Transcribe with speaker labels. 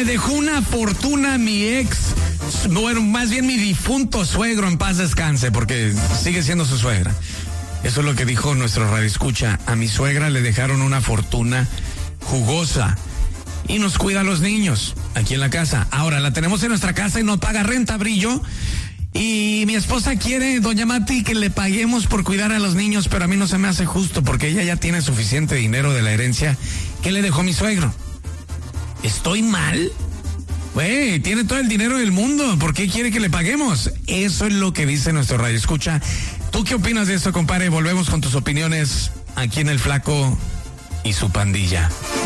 Speaker 1: dejó una fortuna a mi ex, bueno, más bien mi difunto suegro, en paz descanse, porque sigue siendo su suegra. Eso es lo que dijo nuestro radioescucha. A mi suegra le dejaron una fortuna jugosa y nos cuida a los niños aquí en la casa. Ahora la tenemos en nuestra casa y no paga renta, Brillo. Y mi esposa quiere, doña Mati, que le paguemos por cuidar a los niños, pero a mí no se me hace justo porque ella ya tiene suficiente dinero de la herencia que le dejó mi suegro. ¿Estoy mal? Güey, tiene todo el dinero del mundo, ¿por qué quiere que le paguemos? Eso es lo que dice nuestro radioescucha. ¿Tú qué opinas de esto, compadre? Volvemos con tus opiniones aquí en El Flaco y su pandilla.